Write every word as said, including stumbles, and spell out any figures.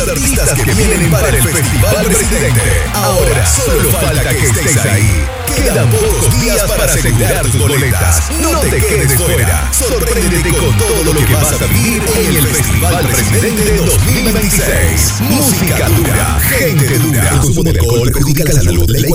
artistas que vienen para el Festival Presidente. Ahora solo falta que estés ahí. Quedan pocos días para asegurar tus boletas. No te quedes fuera. Sorpréndete con todo lo que vas a vivir en el Festival Presidente dos mil veintiséis. Música dura, gente dura. El consumo de alcohol perjudica la salud.